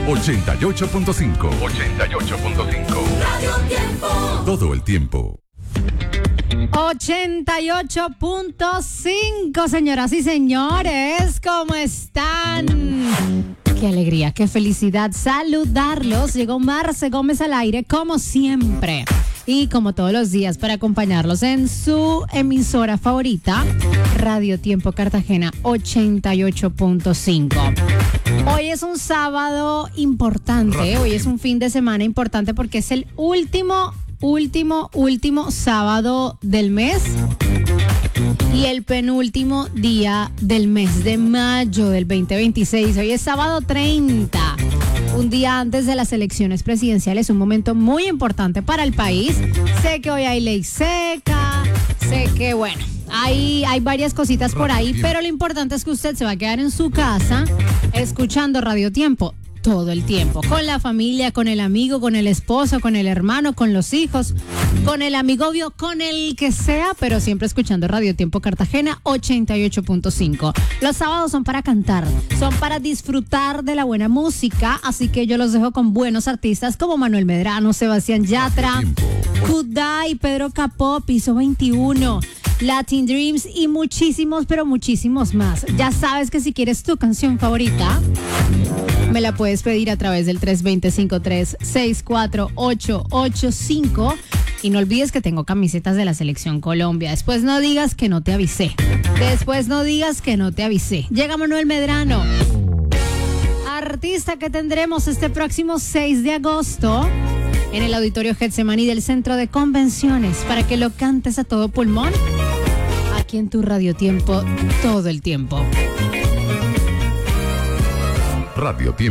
88.5. 88.5. Radio Tiempo. Todo el tiempo. 88.5, señoras y señores, ¿cómo están? Qué alegría, qué felicidad saludarlos. Llegó Marce Gómez al aire, como siempre. Y como todos los días, para acompañarlos en su emisora favorita, Radio Tiempo Cartagena 88.5. Hoy es un sábado importante, hoy es un fin de semana importante porque es el último sábado del mes y el penúltimo día del mes de mayo del 2026. Hoy es sábado 30. Un día antes de las elecciones presidenciales, un momento muy importante para el país. Sé que hoy hay ley seca, sé que, bueno, hay varias cositas por ahí, pero lo importante es que usted se va a quedar en su casa escuchando Radio Tiempo todo el tiempo, con la familia, con el amigo, con el esposo, con el hermano, con los hijos, con el amigo obvio, con el que sea, pero siempre escuchando Radio Tiempo Cartagena 88.5. Los sábados son para cantar, son para disfrutar de la buena música, así que yo los dejo con buenos artistas como Manuel Medrano, Sebastián Yatra, Kudai, Pedro Capó, Piso 21, Latin Dreams y muchísimos, pero muchísimos más. Ya sabes que si quieres tu canción favorita, me la puedes pedir a través del 320-5364885. Y no olvides que tengo camisetas de la Selección Colombia. Después no digas que no te avisé. Llega Manuel Medrano, artista que tendremos este próximo 6 de agosto en el Auditorio Getsemaní del Centro de Convenciones para que lo cantes a todo pulmón aquí en tu Radio Tiempo todo el tiempo. Radio Tiempo.